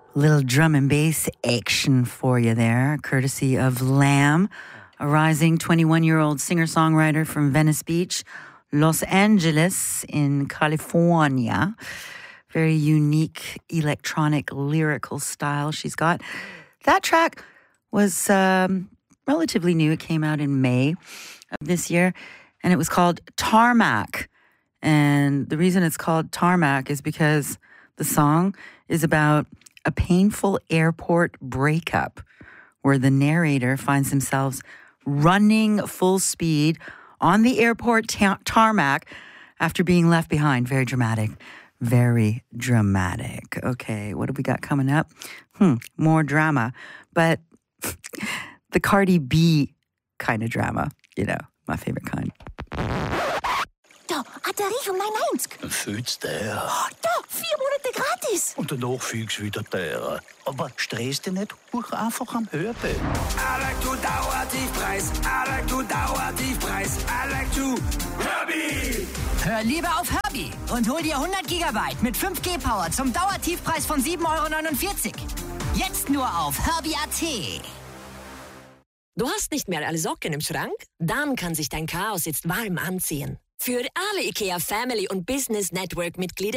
Little drum and bass action for you there, courtesy of Lamb, a rising 21-year-old singer-songwriter from Venice Beach, Los Angeles in California. Very unique electronic lyrical style she's got. That track was relatively new. It came out in May of this year, and it was called Tarmac. And the reason it's called Tarmac is because the song is about a painful airport breakup where the narrator finds themselves running full speed on the airport tarmac after being left behind. Very dramatic. Very dramatic. Okay, what have we got coming up? More drama. But the Cardi B kind of drama. You know, my favorite kind. Da, Tarif um 9,90. Fühlst der? Da, 4 Monate gratis. Und danach fühlst du wieder der. Aber stress dich nicht, hoch einfach am Hörbild. I like to Dauertiefpreis. I like to Dauertiefpreis. I like to Herbie. Hör lieber auf Herbie und hol dir 100 Gigabyte mit 5G-Power zum Dauertiefpreis von 7,49 €. Jetzt nur auf Herbie.at. Du hast nicht mehr alle Socken im Schrank? Dann kann sich dein Chaos jetzt warm anziehen. Für alle IKEA Family und Business Network Mitglieder